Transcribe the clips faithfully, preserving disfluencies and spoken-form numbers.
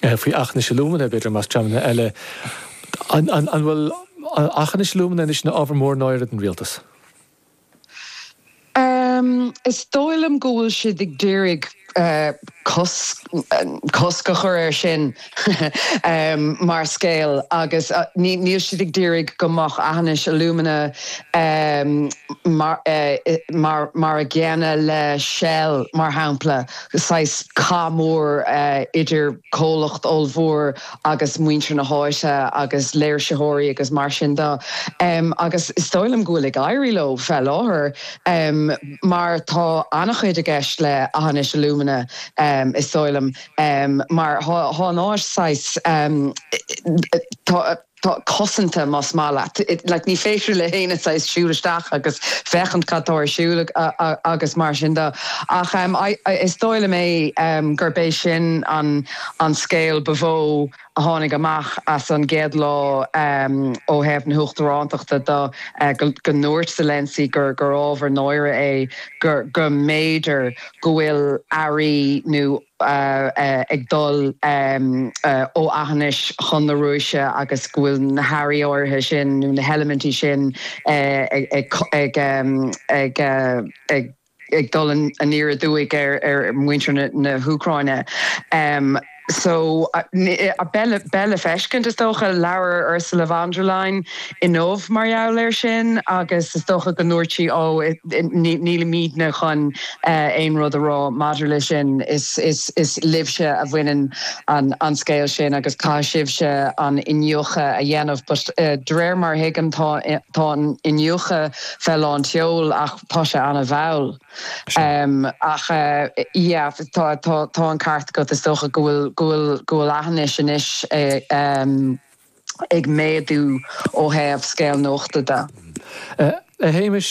faoi achna lúmana beidir mas teamna eile an an an bhfuil achna lúmana is na ábhar mór náir an rialtas. Um, is dóilm gúil siad ag déirigh uh, cos, cosca chuir sin um, mar scéal agus uh, níl siad ag déirigh gomach aithnis a lúmana um, mar, uh, mar, mar a gceanna le shell mar hampla sais cámór uh, idir cólacht olmhór agus muintre na háise agus léir seóirí agus mar sin dá. Um, agus is dóilm gúil ag éirí lo fel láthair um, mar tá annach chuid a gceist le aithnis a lúmana um, is dóilm um, mar há náis sais um, tá Tá cosanta más mála. Like, ní féidir le héine sais siúlisteach agus fechant catóir siúla agus mar sin da. Ach um, I, I, is dóile mé um, gur béis sin an, an scéal bevó a tháinig amach as an géad lá um, ó hebh na huachtaránachta da uh, go, go nuairt sa lensaí gur gur ábhar náire é gur, gur méidir go bhfuil airí nó Uh, uh, ag dul um, uh, ó aithnis chun na rúise agus gúil na hairí orthe sin nó na helementí sin uh, ag, ag, ag, um, ag, uh, ag, ag dul an níor dúig ar, ar muintre na, na húcráine. Um, So, a uh, belle, belle fescint is dócha leabhar Ursula von der Leyen in ómh mar jou léir sin, agus is dócha go nuirtí ó níl míadna chun aon rud a rá maidir lei sin is, is, is libse a bhainean an, an scéal sin agus cá sibse an inniucha a dhéanamh, but uh, dréir mar hiigim tá, tá an inniucha fel an teol ach tá se anna bhail. Um, ach, uh, yeah, tá, tá, tá an cart go is dócha gohfuil Gúil gúil aithnis sin is um, ag méadú ó hebh scéal nóachta da. Uh, a Hamish,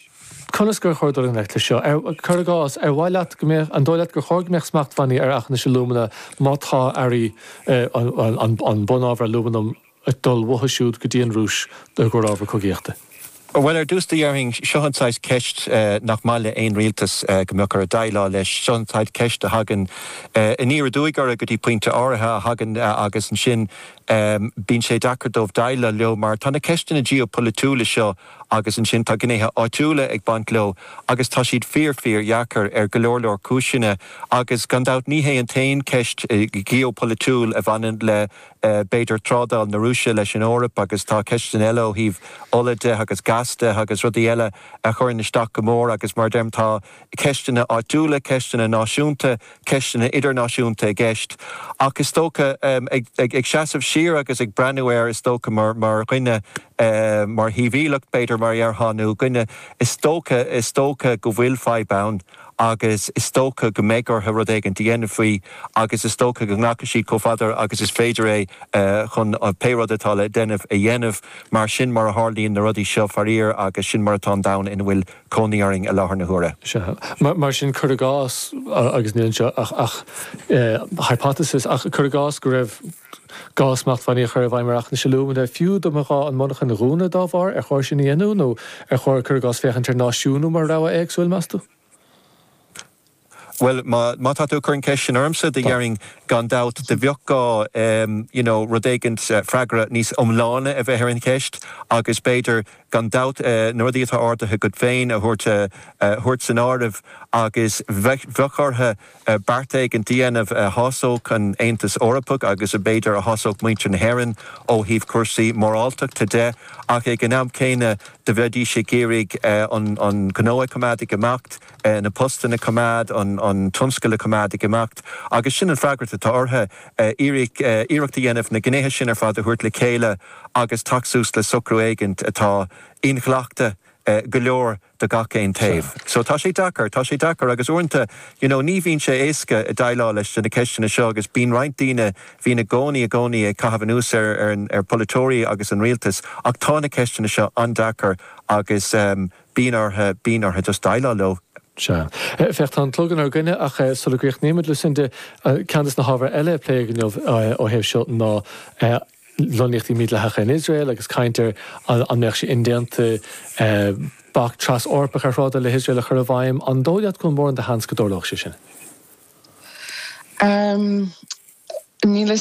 conas gur chuirú an leitla seo. Ar chur gás ar bhaileat go mé an dóileat gur chuir meach smacht fanní ar achna lúmana má tá airí uh, an, an bon ábhar lúmanam a dul bhuthasúd go dtíon rúis do gur ábhar cogaíochta. Well, er dús de jaring seantáid ceist uh, nach máile ein rialtas uh, gomachar a dailá leis seantáid ceist a hagan uh, in íra dúigar a go dtí pointe áirithe hagan uh, agus an sin um, bín sé dachar dómh daile leo mar tána ceistin na geopolitúla seo agus an sin tá gnéthe áitiúla ag bant leo agus tá siad fear-fear jacar ar golóirleor cúisina agus gandát níhé an tain ceist uh, geopolitúl a bhanan le uh, beidir trádal na Rúise leis an Órap agus tá ceistin eile ó híh olade agus gasta agus rudí eile a chuir na staach go mór agus mar dem tá ceistena áitiúla, ceistena náisiúnta, ceistena idirnáisiúnta a gceist. Ach is tóca um, ag, ag, ag seasamh siar agus ag brenuir is tóca mar, mar ghuine uh, mar híhílacht beidir mar arhanú ghuine is tóca is tóca go bhfuil fáibán agus is tóca go mégur ha rud éigen dhéanamh faoi agus is tóca go ngnacha sí cófadar agus is féidir é uh, chun uh, péród atá le déanamh a dhéanamh mar sin mar a hálíonn na rudí seo farír agus sin mar atá down in bhfuil cóníaring a láthair na huaire. Mar, mar sin chur gás agus níl seo ach, ach uh, hypothesis ach chur gás go raibh gásmacht fanní chur bhaim mar achna lúmana fiú do mará an monach an rúna dábhar ar chuir sin dhéanú nó ar chuir chur gás féchan internaisiúnú mar rá éagsúil meastú? Well, ma ma tá tú chun ceistin ormsa de dhearing gan dat de bheochá um, you know, rudéigent uh, freagra níos omlána a bheith ar an ceist agus beidir gan dat uh, nuirí atá áirithe go féin a thuirt uh, thuirt san áirimh agus bheochartha uh, bartaigh an díanamh uh, hásóg an Aontas Eorpach agus a beidir a hásóg muintre na hÉireann ó híomh cuasaí mórálteachta de ach ag an am céine de bheití sé géirigh uh, an, an gnóa cumad ag amacht uh, na postan na cumad an, an tunscaile cumad ag amacht agus sin an freagrata tá ortha uh, iireachta dhéanamh na gnéthe sin ar fad a thuirt le céile agus taxús le sucrú éigent atá inchleachta uh, go leor de gacéin taobh. So tá sé dachar, tá sé dachar agus uanta, you know, ní bhín sé éasca a dailá leis na ceistena seo agus bín roinnt daoine hí na gcónaí a gcónaí a cahabhanús ar, ar, ar politóirí agus an rialtas ach tá na ceistena seo an dachar agus um, bín ortha bín ortha just dailá leo. Se. Fecht an tlogan ar gine ach sulla gríocht néimiid le sin de ceantas na hábhar eile pléigeanmh ó hebh seo ná lonníochtaí míad le hecha in Israel agus caintear an meach sé indéanta bach tras Eorpach ar fáda le Israel a chur a bhaim an dóilead chun mór an de hans go dórlach sé sin. Um,